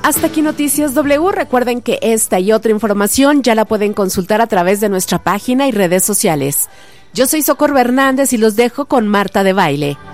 Hasta aquí Noticias W. Recuerden que esta y otra información ya la pueden consultar a través de nuestra página y redes sociales. Yo soy Socorro Hernández y los dejo con Marta de Baile.